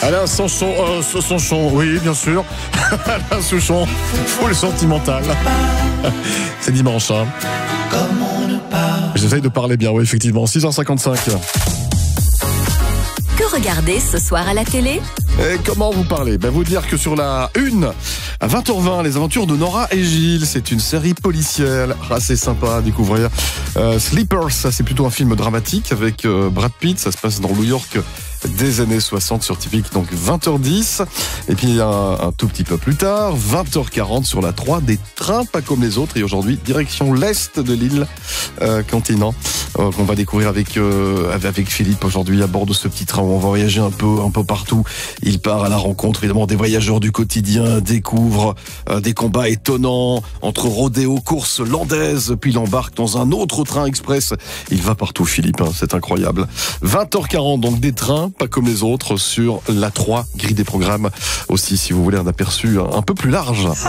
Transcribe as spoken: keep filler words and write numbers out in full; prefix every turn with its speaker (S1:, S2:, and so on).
S1: Alain Sanchon, euh, Sanchon, oui, bien sûr. Alain Souchon, full sentimental. C'est dimanche, hein. J'essaye de parler bien, oui, effectivement. six heures cinquante-cinq.
S2: Que regarder ce soir à la télé ?
S1: Et comment vous parlez ? Ben, vous dire que sur la une, à vingt heures vingt, les aventures de Nora et Gilles, c'est une série policière assez sympa à découvrir. Euh, Sleepers, ça c'est plutôt un film dramatique avec euh, Brad Pitt, ça se passe dans New York des années soixante sur Typique, donc vingt heures dix. Et puis un, un tout petit peu plus tard, vingt heures quarante sur la trois, des trains pas comme les autres. Et aujourd'hui, direction l'est de l'île euh, continent, euh, qu'on va découvrir avec euh, avec Philippe aujourd'hui à bord de ce petit train où on va voyager un peu un peu partout. Il part à la rencontre évidemment des voyageurs du quotidien, découvre euh, des combats étonnants entre rodéo, courses landaises, puis il embarque dans un autre train express. Il va partout, Philippe, hein, c'est incroyable. vingt heures quarante, donc des trains pas comme les autres sur la trois, grille des programmes aussi, si vous voulez un aperçu un peu plus large.